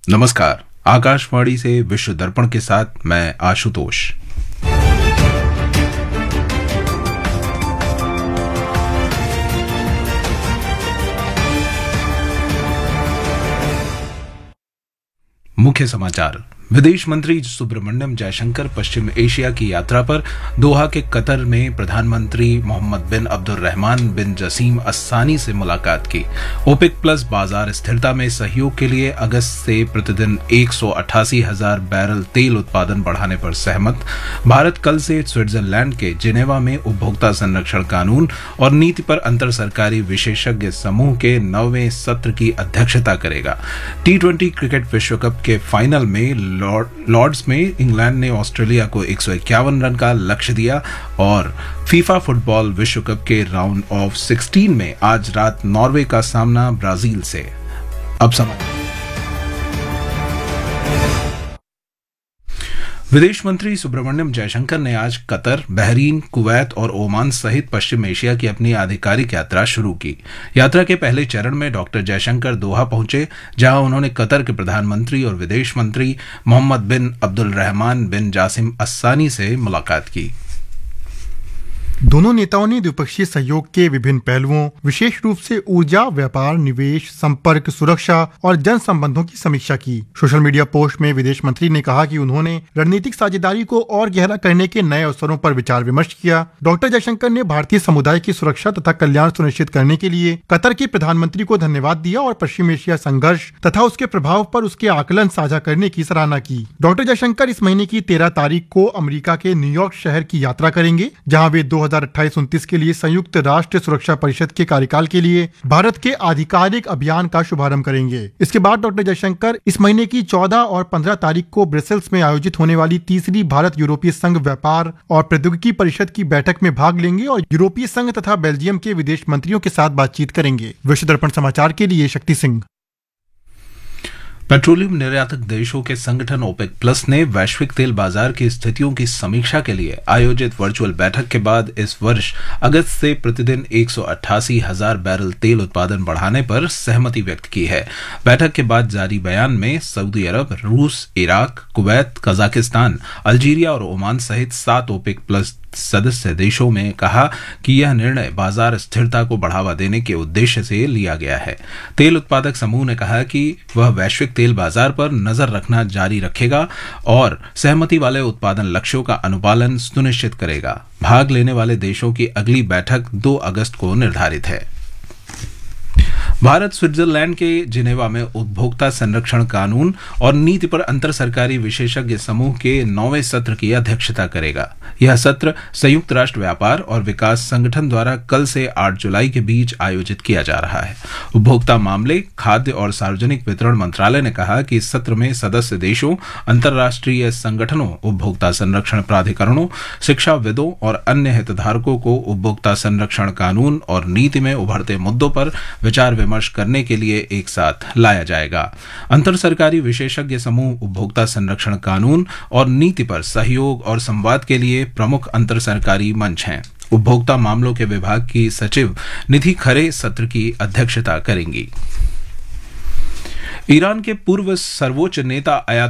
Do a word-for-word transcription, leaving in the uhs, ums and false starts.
नमस्कार। आकाशवाणी से विश्व दर्पण के साथ मैं आशुतोष। मुख्य समाचार। विदेश मंत्री सुब्रमण्यम जयशंकर पश्चिम एशिया की यात्रा पर दोहा के कतर में प्रधानमंत्री मोहम्मद बिन अब्दुर्रहमान बिन जसीम अस्सानी से मुलाकात की। ओपेक प्लस बाजार स्थिरता में सहयोग के लिए अगस्त से प्रतिदिन एक सौ अट्ठासी हजार बैरल तेल उत्पादन बढ़ाने पर सहमत। भारत कल से स्विट्जरलैंड के जिनेवा में उपभोक्ता संरक्षण कानून और नीति पर अंतर सरकारी विशेषज्ञ समूह के नौवें सत्र की अध्यक्षता करेगा। टी ट्वेंटी क्रिकेट विश्व कप के फाइनल में लॉर्ड्स में इंग्लैंड ने ऑस्ट्रेलिया को एक सौ इक्यावन रन का लक्ष्य दिया और फीफा फुटबॉल विश्व कप के राउंड ऑफ सोलह में आज रात नॉर्वे का सामना ब्राजील से। अब समाचार। विदेश मंत्री सुब्रमण्यम जयशंकर ने आज कतर, बहरीन, कुवैत और ओमान सहित पश्चिम एशिया की अपनी आधिकारिक यात्रा शुरू की। यात्रा के पहले चरण में डॉक्टर जयशंकर दोहा पहुंचे, जहां उन्होंने कतर के प्रधानमंत्री और विदेश मंत्री मोहम्मद बिन अब्दुर्रहमान बिन जासिम अस्सानी से मुलाकात की। दोनों नेताओं ने द्विपक्षीय सहयोग के विभिन्न पहलुओं, विशेष रूप से ऊर्जा, व्यापार, निवेश, संपर्क, सुरक्षा और जन संबंधों की समीक्षा की। सोशल मीडिया पोस्ट में विदेश मंत्री ने कहा कि उन्होंने रणनीतिक साझेदारी को और गहरा करने के नए अवसरों पर विचार विमर्श किया। डॉक्टर जयशंकर ने भारतीय समुदाय की सुरक्षा तथा कल्याण सुनिश्चित करने के लिए कतर के प्रधानमंत्री को धन्यवाद दिया और पश्चिम एशिया संघर्ष तथा उसके प्रभाव पर उसके आकलन साझा करने की सराहना की। डॉक्टर जयशंकर इस महीने की तेरह तारीख को अमेरिका के न्यूयॉर्क शहर की यात्रा करेंगे, जहाँ वे दो हजार अट्ठाईस उनतीस के लिए संयुक्त राष्ट्र सुरक्षा परिषद के कार्यकाल के लिए भारत के आधिकारिक अभियान का शुभारंभ करेंगे। इसके बाद डॉक्टर जयशंकर इस महीने की चौदह और पंद्रह तारीख को ब्रसेल्स में आयोजित होने वाली तीसरी भारत यूरोपीय संघ व्यापार और प्रौद्योगिकी परिषद की बैठक में भाग लेंगे और यूरोपीय संघ तथा बेल्जियम के विदेश मंत्रियों के साथ बातचीत करेंगे। विश्व दर्पण समाचार के लिए शक्ति सिंह। पेट्रोलियम निर्यातक देशों के संगठन ओपेक प्लस ने वैश्विक तेल बाजार की स्थितियों की समीक्षा के लिए आयोजित वर्चुअल बैठक के बाद इस वर्ष अगस्त से प्रतिदिन एक सौ अट्ठासी हजार बैरल तेल उत्पादन बढ़ाने पर सहमति व्यक्त की है। बैठक के बाद जारी बयान में सऊदी अरब, रूस, इराक, कुवैत, कजाकिस्तान, अल्जीरिया और ओमान सहित सात ओपेक प्लस सदस्य देशों में कहा कि यह निर्णय बाजार स्थिरता को बढ़ावा देने के उद्देश्य से लिया गया है। तेल उत्पादक समूह ने कहा कि वह वैश्विक तेल बाजार पर नजर रखना जारी रखेगा और सहमति वाले उत्पादन लक्ष्यों का अनुपालन सुनिश्चित करेगा। भाग लेने वाले देशों की अगली बैठक दो अगस्त को निर्धारित है। भारत स्विट्जरलैंड के जिनेवा में उपभोक्ता संरक्षण कानून और नीति पर अंतर सरकारी विशेषज्ञ समूह के नौवें सत्र की अध्यक्षता करेगा। यह सत्र संयुक्त राष्ट्र व्यापार और विकास संगठन द्वारा कल से आठ जुलाई के बीच आयोजित किया जा रहा है। उपभोक्ता मामले, खाद्य और सार्वजनिक वितरण मंत्रालय ने कहा कि इस सत्र में सदस्य देशों, अंतर्राष्ट्रीय संगठनों, उपभोक्ता संरक्षण प्राधिकरणों, शिक्षाविदों और अन्य हितधारकों को उपभोक्ता संरक्षण कानून और नीति में उभरते मुद्दों पर विचार विमर्श करने के लिए एक साथ लाया जाएगा। अंतर सरकारी विशेषज्ञ समूह उपभोक्ता संरक्षण कानून और नीति पर सहयोग और संवाद के लिए प्रमुख अंतर सरकारी मंच हैं। उपभोक्ता मामलों के विभाग की सचिव निधि खरे सत्र की अध्यक्षता करेंगी। ईरान के पूर्व सर्वोच्च नेता